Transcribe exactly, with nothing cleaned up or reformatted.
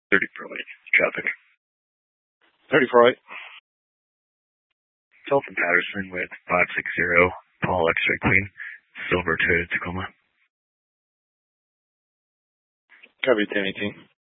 thirty for eight. Traffic. thirty-four eight. Dalton Patterson with five six zero. Paul X-Ray Queen. Silver to Tacoma. Copy ten eighteen.